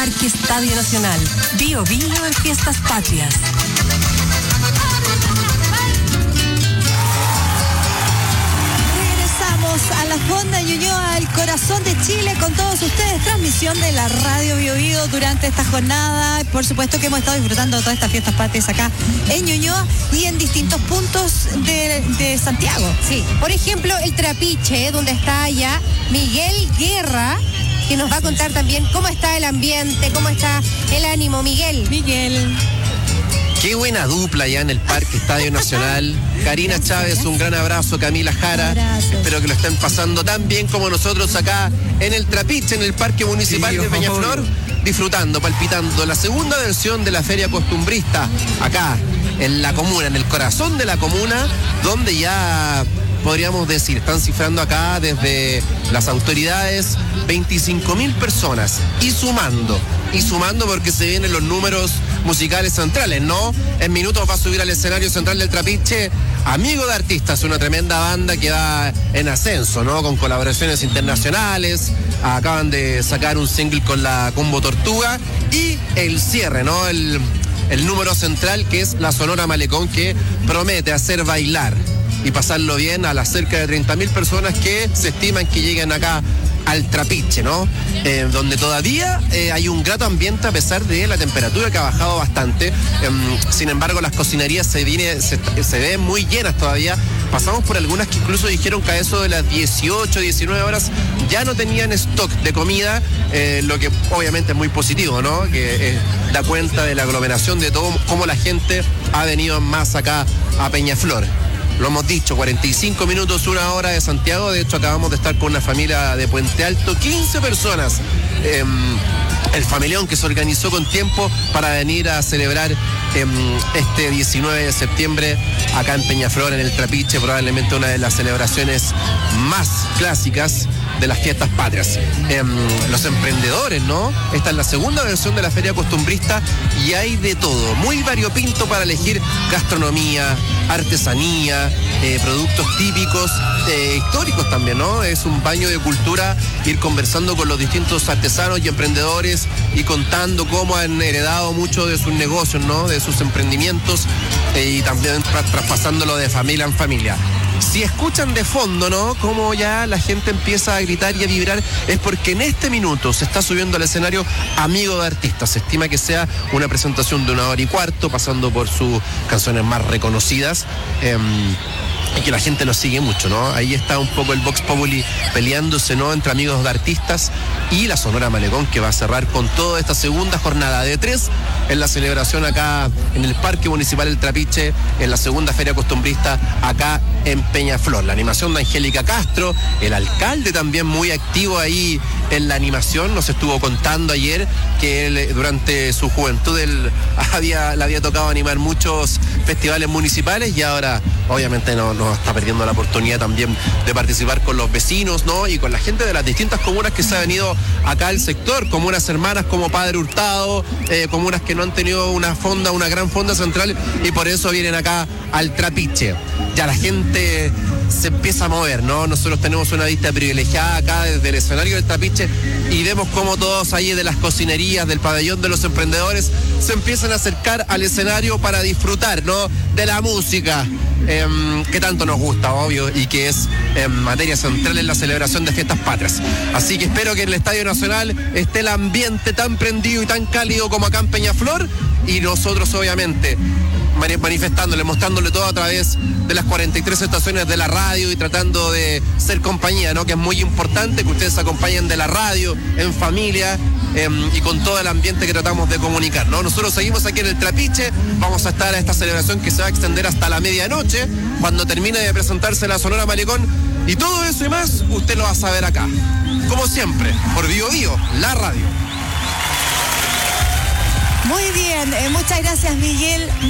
Parque Estadio Nacional. Bio Bio en Fiestas Patrias. A la Fonda Ñuñoa, el corazón de Chile, con todos ustedes, transmisión de la Radio Bio Bio durante esta jornada. Por supuesto que hemos estado disfrutando de todas estas fiestas patrias acá en Ñuñoa y en distintos puntos de Santiago. Sí, por ejemplo, el Trapiche, donde está allá Miguel Guerra, que nos va a contar también cómo está el ambiente, cómo está el ánimo. Miguel. Qué buena dupla ya en el Parque Estadio Nacional. Karina Chávez, un gran abrazo. Camila Jara, espero que lo estén pasando tan bien como nosotros acá en el Trapiche, en el Parque Municipal de Peñaflor, disfrutando, palpitando la segunda versión de la Feria Costumbrista, acá en la comuna, en el corazón de la comuna, donde ya podríamos decir, están cifrando acá desde las autoridades 25.000 personas y sumando porque se vienen los números musicales centrales, ¿no? En minutos va a subir al escenario central del Trapiche Amigo de Artistas, una tremenda banda que va en ascenso, ¿no? Con colaboraciones internacionales, acaban de sacar un single con la Combo Tortuga y el cierre, ¿no? El número central, que es la Sonora Malecón, que promete hacer bailar y pasarlo bien a las cerca de 30.000 personas que se estiman que lleguen acá al Trapiche, ¿no? Donde todavía hay un grato ambiente a pesar de la temperatura que ha bajado bastante. Sin embargo, las cocinerías se ven muy llenas todavía. Pasamos por algunas que incluso dijeron que a eso de las 18, 19 horas ya no tenían stock de comida, lo que obviamente es muy positivo, ¿no? Que da cuenta de la aglomeración de todo, cómo la gente ha venido más acá a Peñaflor. Lo hemos dicho, 45 minutos, una hora de Santiago. De hecho, acabamos de estar con una familia de Puente Alto, 15 personas. El familión que se organizó con tiempo para venir a celebrar este 19 de septiembre acá en Peñaflor, en el Trapiche, probablemente una de las celebraciones más clásicas de las fiestas patrias. Los emprendedores, ¿no? Esta es la segunda versión de la Feria Costumbrista y hay de todo, muy variopinto para elegir: gastronomía, artesanía, productos típicos, históricos también, ¿no? Es un baño de cultura ir conversando con los distintos artesanos y emprendedores y contando cómo han heredado mucho de sus negocios, ¿no? De sus emprendimientos, y también traspasándolo de familia en familia. Si escuchan de fondo, ¿no? Cómo ya la gente empieza a gritar y a vibrar, es porque en este minuto se está subiendo al escenario Amigo de Artistas. Se estima que sea una presentación de 1 hora y cuarto, pasando por sus canciones más reconocidas. Y que la gente lo sigue mucho, ¿no? Ahí está un poco el Vox Populi peleándose, ¿no? Entre Amigos de Artistas y la Sonora Malecón, que va a cerrar con toda esta segunda jornada de 3 en la celebración acá en el Parque Municipal del Trapiche, en la segunda Feria Costumbrista acá en Peñaflor. La animación de Angélica Castro, el alcalde también muy activo ahí en la animación. Nos estuvo contando ayer que él, durante su juventud, le había tocado animar muchos festivales municipales y ahora obviamente no está perdiendo la oportunidad también de participar con los vecinos, ¿no? Y con la gente de las distintas comunas que se ha venido acá al sector, comunas hermanas como Padre Hurtado, comunas que no han tenido una gran fonda central y por eso vienen acá al Trapiche. Ya la gente se empieza a mover, ¿no? Nosotros tenemos una vista privilegiada acá desde el escenario del Trapiche y vemos como todos ahí de las cocinerías, del pabellón de los emprendedores, se empiezan a acercar al escenario para disfrutar, ¿no? De la música que tanto nos gusta, obvio, y que es materia central en la celebración de fiestas patrias. Así que espero que en el Estadio Nacional esté el ambiente tan prendido y tan cálido como acá en Peñaflor, y nosotros obviamente manifestándole, mostrándole todo a través de las 43 estaciones de la radio y tratando de ser compañía, ¿no? Que es muy importante que ustedes acompañen de la radio, en familia, y con todo el ambiente que tratamos de comunicar, ¿no? Nosotros seguimos aquí en el Trapiche, vamos a estar a esta celebración que se va a extender hasta la medianoche, cuando termine de presentarse la Sonora Malecón, y todo eso y más, usted lo va a saber acá, como siempre, por Bio Bio, la radio. Muy bien, muchas gracias, Miguel.